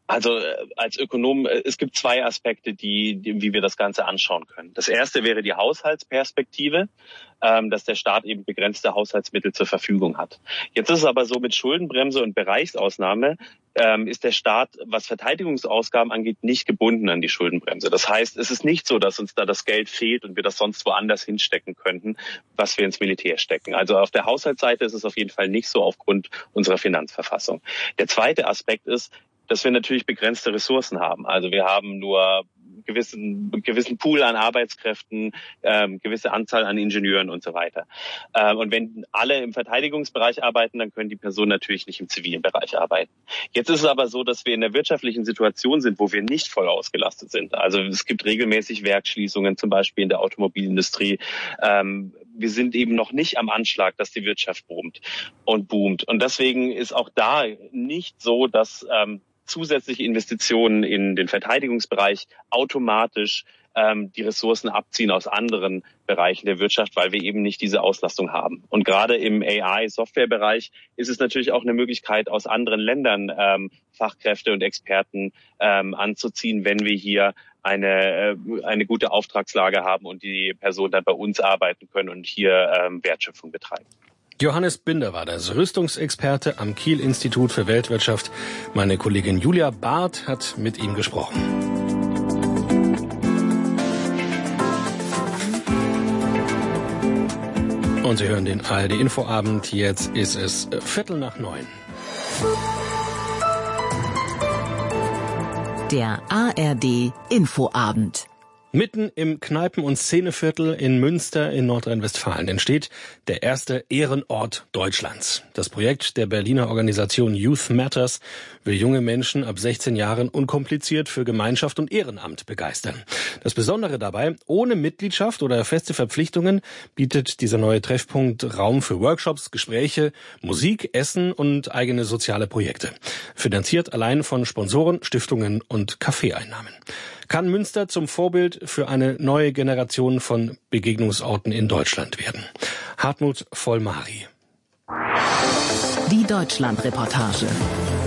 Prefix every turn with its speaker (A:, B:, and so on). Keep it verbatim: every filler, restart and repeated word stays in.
A: Also äh, als Ökonom, äh, es gibt zwei Aspekte, die, die, wie wir das Ganze anschauen können. Das erste wäre die Haushaltsperspektive, ähm, dass der Staat eben begrenzte Haushaltsmittel zur Verfügung hat. Jetzt ist es aber so, mit Schuldenbremse und Bereichsausnahme ähm, ist der Staat, was Verteidigungsausgaben angeht, nicht gebunden an die Schuldenbremse. Das heißt, es ist nicht so, dass uns da das Geld fehlt und wir das sonst woanders hinstecken könnten, was wir ins Militär stecken. Also auf der Haushaltsseite ist es auf jeden Fall nicht so aufgrund unserer Finanzverfassung. Der zweite Aspekt ist, dass wir natürlich begrenzte Ressourcen haben. Also wir haben nur gewissen gewissen Pool an Arbeitskräften, ähm, gewisse Anzahl an Ingenieuren und so weiter. Ähm, und wenn alle im Verteidigungsbereich arbeiten, dann können die Personen natürlich nicht im zivilen Bereich arbeiten. Jetzt ist es aber so, dass wir in der wirtschaftlichen Situation sind, wo wir nicht voll ausgelastet sind. Also es gibt regelmäßig Werksschließungen, zum Beispiel in der Automobilindustrie. Ähm, wir sind eben noch nicht am Anschlag, dass die Wirtschaft boomt und boomt. Und deswegen ist auch da nicht so, dass ähm, zusätzliche Investitionen in den Verteidigungsbereich automatisch ähm, die Ressourcen abziehen aus anderen Bereichen der Wirtschaft, weil wir eben nicht diese Auslastung haben. Und gerade im A I-Software-Bereich ist es natürlich auch eine Möglichkeit, aus anderen Ländern ähm, Fachkräfte und Experten ähm, anzuziehen, wenn wir hier eine äh, eine gute Auftragslage haben und die Personen dann bei uns arbeiten können und hier ähm, Wertschöpfung betreiben.
B: Johannes Binder war das, Rüstungsexperte am Kiel-Institut für Weltwirtschaft. Meine Kollegin Julia Barth hat mit ihm gesprochen. Und Sie hören den A R D-Infoabend. Jetzt ist es Viertel nach neun.
C: Der A R D-Infoabend.
B: Mitten im Kneipen- und Szeneviertel in Münster in Nordrhein-Westfalen entsteht der erste Ehrenort Deutschlands. Das Projekt der Berliner Organisation Youth Matters will junge Menschen ab sechzehn Jahren unkompliziert für Gemeinschaft und Ehrenamt begeistern. Das Besondere dabei, ohne Mitgliedschaft oder feste Verpflichtungen bietet dieser neue Treffpunkt Raum für Workshops, Gespräche, Musik, Essen und eigene soziale Projekte. Finanziert allein von Sponsoren, Stiftungen und Kaffeeeinnahmen. Kann Münster zum Vorbild für eine neue Generation von Begegnungsorten in Deutschland werden? Hartmut Vollmari.
C: Die Deutschlandreportage.